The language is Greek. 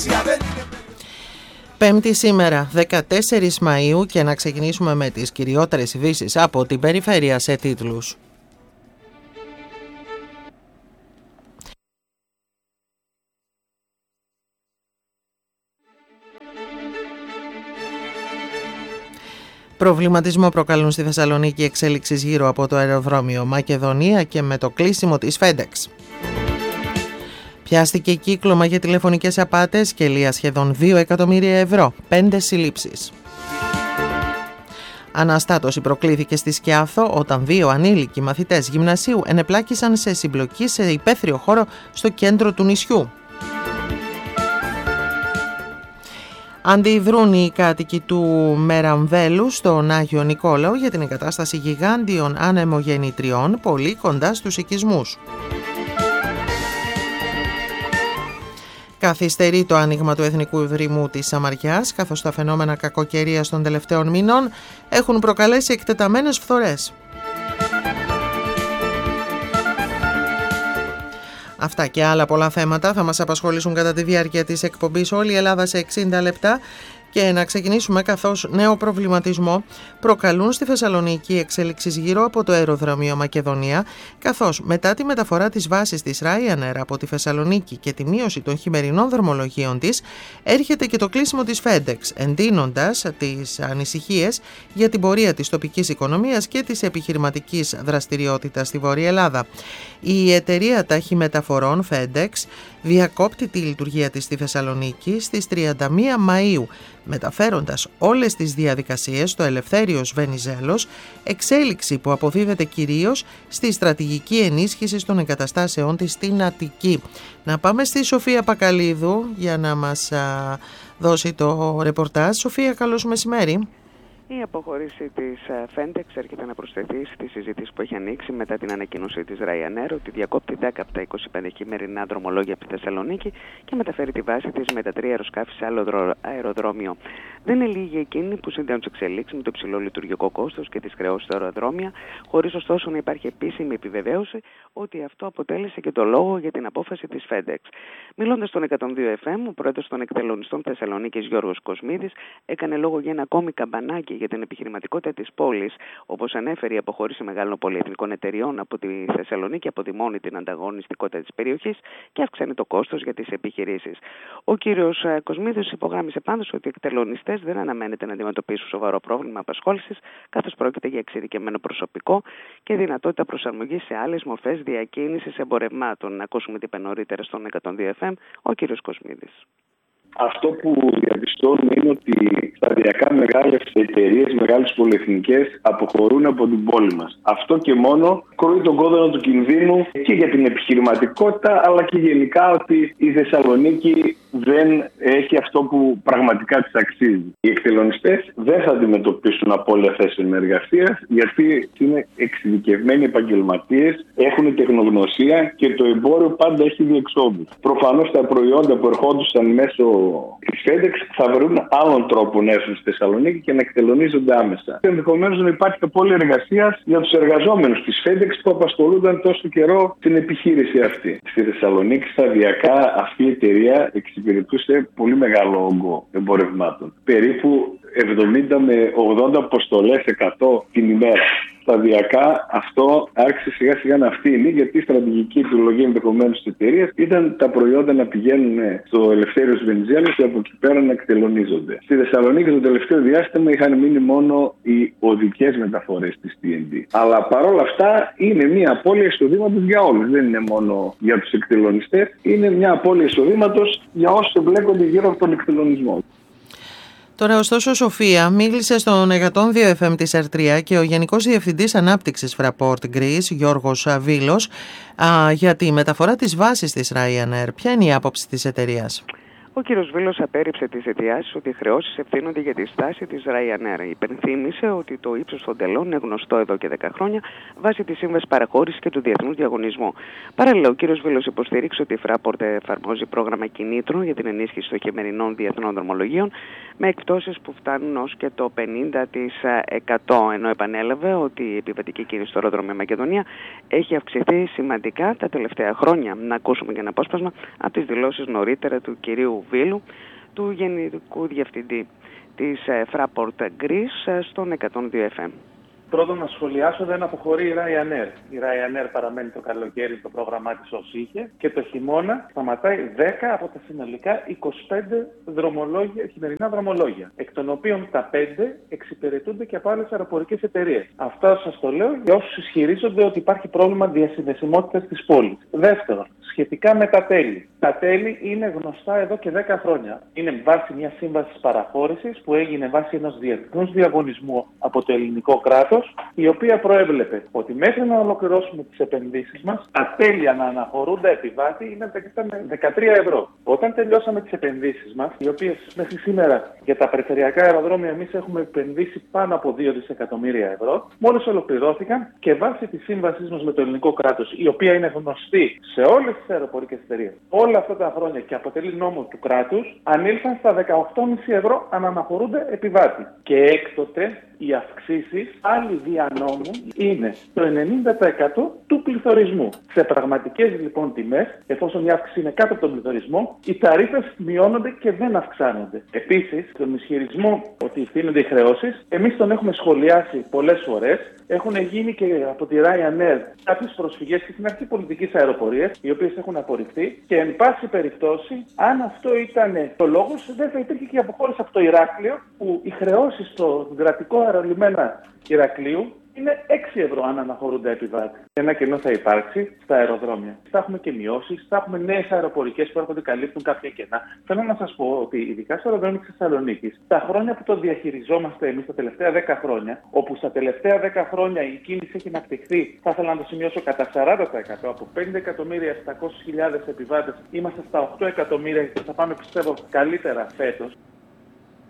Πέμπτη σήμερα, 14 Μαΐου, και να ξεκινήσουμε με τις κυριότερες ειδήσεις από την περιφέρεια σε τίτλους. Προβληματισμό προκαλούν στη Θεσσαλονίκη εξέλιξεις γύρω από το αεροδρόμιο Μακεδονία και με το κλείσιμο της FedEx. Πιάστηκε κύκλωμα για τηλεφωνικές απάτες και λία σχεδόν 2 εκατομμύρια ευρώ, 5 συλλήψεις. Αναστάτωση προκλήθηκε στη Σκιάθο όταν 2 ανήλικοι μαθητές γυμνασίου ενεπλάκησαν σε συμπλοκή σε υπαίθριο χώρο στο κέντρο του νησιού. Αντιδρούν οι κάτοικοι του Μεραμβέλου στον Άγιο Νικόλαο για την εγκατάσταση γιγάντιων ανεμογεννητριών πολύ κοντά στους οικισμούς. Καθυστερεί το άνοιγμα του Εθνικού Ιδρυμού της Σαμαριάς, καθώς τα φαινόμενα κακοκαιρίας των τελευταίων μηνών έχουν προκαλέσει εκτεταμένες φθορές. Αυτά και άλλα πολλά θέματα θα μας απασχολήσουν κατά τη διάρκεια της εκπομπής Όλη η Ελλάδα σε 60 λεπτά. Και να ξεκινήσουμε, καθώς νέο προβληματισμό προκαλούν στη Θεσσαλονίκη εξέλιξεις γύρω από το αεροδρόμιο Μακεδονία, καθώς μετά τη μεταφορά της βάσης της Ryanair από τη Θεσσαλονίκη και τη μείωση των χειμερινών δρομολογίων της, έρχεται και το κλείσιμο της FedEx, εντείνοντας τις ανησυχίες για την πορεία της τοπικής οικονομίας και της επιχειρηματικής δραστηριότητας στη Βόρεια Ελλάδα. Η εταιρεία ταχυμεταφορών FedEx διακόπτει τη λειτουργία της στη Θεσσαλονίκη στις 31 Μαΐου, μεταφέροντας όλες τις διαδικασίες στο Ελευθέριος Βενιζέλος, εξέλιξη που αποδίδεται κυρίως στη στρατηγική ενίσχυση των εγκαταστάσεών της στην Αττική. Να πάμε στη Σοφία Πακαλίδου για να μας δώσει το ρεπορτάζ. Σοφία, καλώς μεσημέρι. Η αποχώρηση της FedEx έρχεται να προσθεθεί στη συζήτηση που έχει ανοίξει μετά την ανακοίνωση της Ryanair ότι διακόπτει 10 από τα 25 χειμερινά δρομολόγια από τη Θεσσαλονίκη και μεταφέρει τη βάση της με τα 3 αεροσκάφη σε άλλο αεροδρόμιο. Δεν είναι λίγοι εκείνοι που συνδέουν τις εξελίξεις με το υψηλό λειτουργικό κόστος και τις χρεώσεις στα αεροδρόμια, χωρίς ωστόσο να υπάρχει επίσημη επιβεβαίωση ότι αυτό αποτέλεσε και το λόγο για την απόφαση της FedEx. Μιλώντας στον 102 FM, ο πρόεδρος των εκτελονιστών Θεσσαλονίκης Γιώργος Κοσμίδης έκανε λόγο για ένα ακόμη καμπανάκι για την επιχειρηματικότητα της πόλης, όπως ανέφερε η αποχώρηση μεγάλων πολυεθνικών εταιριών από τη Θεσσαλονίκη, αποδημώνει την ανταγωνιστικότητα της περιοχής και αυξάνει το κόστος για τις επιχειρήσεις. Ο κύριος Κοσμίδης υπογράμμισε πάντως ότι οι εκτελονιστές δεν αναμένεται να αντιμετωπίσουν σοβαρό πρόβλημα απασχόλησης, καθώς πρόκειται για εξειδικευμένο προσωπικό και δυνατότητα προσαρμογής σε άλλες μορφές διακίνησης εμπορευμάτων. Να ακούσουμε τι είπε νωρίτερα στον 102 FM ο κύριος Κοσμίδης. Αυτό που διαπιστώνουμε είναι ότι σταδιακά μεγάλες εταιρείες, μεγάλες πολυεθνικές αποχωρούν από την πόλη μας. Αυτό και μόνο κρούει τον κόδωνα του κινδύνου και για την επιχειρηματικότητα, αλλά και γενικά ότι η Θεσσαλονίκη δεν έχει αυτό που πραγματικά της αξίζει. Οι εκτελονιστές δεν θα αντιμετωπίσουν απώλεια θέσεων εργασίας, γιατί είναι εξειδικευμένοι επαγγελματίες, έχουν τεχνογνωσία και το εμπόριο πάντα έχει διεξόδους. Προφανώς τα προϊόντα που ερχόντουσαν μέσω της FedEx θα βρουν άλλον τρόπο να έρθουν στη Θεσσαλονίκη και να εκτελονίζονται άμεσα. Ενδεχομένως να υπάρχει απώλεια εργασίας για τους εργαζόμενους της FedEx που απασχολούνταν τόσο καιρό στην επιχείρηση αυτή. Στη Θεσσαλονίκη σταδιακά αυτή η εταιρεία εξυπηρετούσε πολύ μεγάλο όγκο εμπορευμάτων. Περίπου 70 με 80 αποστολές 100 την ημέρα. Σταδιακά αυτό άρχισε σιγά σιγά να φθήνει, γιατί η στρατηγική επιλογή ενδεχομένως της εταιρείας ήταν τα προϊόντα να πηγαίνουν στο Ελευθέριος Βενιζέλος και από εκεί πέρα να εκτελονίζονται. Στη Θεσσαλονίκη το τελευταίο διάστημα είχαν μείνει μόνο οι οδικές μεταφορές της TNT. Αλλά παρόλα αυτά είναι μια απώλεια εισοδήματος για όλους. Δεν είναι μόνο για τους εκτελονιστές, είναι μια απώλεια εισοδήματος για όσους εμπλέκονται γύρω από τον εκτελονισμό. Τώρα, ωστόσο, Σοφία μίλησε στον 102 FM της ΕΡΤΡΙΑ και ο Γενικός Διευθυντής Ανάπτυξης Fraport Greece, Γιώργος Βίλος, για τη μεταφορά της βάσης της Ryanair. Ποια είναι η άποψη της εταιρείας? Ο κ. Βίλος απέρριψε τις αιτιάσεις ότι οι χρεώσεις ευθύνονται για τη στάση της Ryanair. Υπενθύμησε ότι το ύψος των τελών είναι γνωστό εδώ και 10 χρόνια βάσει της σύμβασης παραχώρησης και του διεθνούς διαγωνισμού. Παράλληλα, ο κ. Βίλος υποστηρίξε ότι η Fraport εφαρμόζει πρόγραμμα κινήτρων για την ενίσχυση των χειμερινών διεθνών δρομολογίων με εκπτώσεις που φτάνουν ως και το 50%. Ενώ επανέλαβε ότι η επιβατική κίνηση στο αεροδρόμιο Μακεδονία έχει αυξηθεί σημαντικά τα τελευταία χρόνια. Να ακούσουμε για ένα απόσπασμα από τις δηλώσεις νωρίτερα του κυρίου Βίλου, του Γενικού Διευθυντή της Fraport Greece στον 102 FM. Πρώτον, να σχολιάσω, δεν αποχωρεί η Ryanair. Η Ryanair παραμένει το καλοκαίρι το πρόγραμμά της ως είχε και το χειμώνα σταματάει 10 από τα συνολικά 25 χειμερινά δρομολόγια, εκ των οποίων τα 5 εξυπηρετούνται και από άλλες αεροπορικές εταιρείες. Αυτό σας το λέω για όσους ισχυρίζονται ότι υπάρχει πρόβλημα διασυνδεσιμότητας της πόλης. Δεύτερον, σχετικά με τα τέλη. Τα τέλη είναι γνωστά εδώ και 10 χρόνια. Είναι βάση μια σύμβαση παραχώρησης που έγινε βάσει ενός διεθνούς διαγωνισμού από το ελληνικό κράτος, η οποία προέβλεπε ότι μέχρι να ολοκληρώσουμε τις επενδύσεις μας, τα τέλη να αναχωρούνται επιβάτη είναι 13 ευρώ. Όταν τελειώσαμε τις επενδύσεις μας, οι οποίες μέχρι σήμερα για τα περιφερειακά αεροδρόμια εμείς έχουμε επενδύσει πάνω από 2 δισεκατομμύρια ευρώ, μόλις ολοκληρώθηκαν και βάσει της σύμβασής μας με το ελληνικό κράτος, η οποία είναι γνωστή σε όλες τις αεροπορικές εταιρείες όλα αυτά τα χρόνια και αποτελεί νόμο του κράτους, ανήλθαν στα 18,5 ευρώ αν αναχωρούνται επιβάτη. Και έκτοτε οι αυξήσεις άλλοι δια νόμου είναι το 90% του πληθωρισμού. Σε πραγματικές λοιπόν τιμές, εφόσον η αύξηση είναι κάτω από τον πληθωρισμό, οι ταρήφες μειώνονται και δεν αυξάνονται. Επίσης, τον ισχυρισμό ότι ευθύνονται οι χρεώσεις, εμείς τον έχουμε σχολιάσει πολλές φορές. Έχουν γίνει και από τη Ryanair κάποιες προσφυγές και στην αρχή πολιτικής αεροπορίας, οι οποίες έχουν απορριφθεί. Και εν πάση περιπτώσει, αν αυτό ήταν το λόγος, δεν θα υπήρχε και η αποχώρηση από το Ηράκλειο, που οι χρεώσεις στο κρατικό αερολιμένα Ηρακλείου είναι 6 ευρώ αν αναχωρούνται επιβάτη. Ένα κενό θα υπάρξει στα αεροδρόμια. Θα έχουμε και μειώσεις, θα έχουμε νέες αεροπορικές που έρχονται καλύπτουν κάποια κενά. Θέλω να σας πω ότι ειδικά στο αεροδρόμιο της Θεσσαλονίκης, τα χρόνια που το διαχειριζόμαστε εμείς τα τελευταία 10 χρόνια, όπου στα τελευταία 10 χρόνια η κίνηση έχει αναπτυχθεί, θα ήθελα να το σημειώσω κατά 40%, από 5.700.000 επιβάτες είμαστε στα 8 εκατομμύρια και θα πάμε πιστεύω καλύτερα φέτος.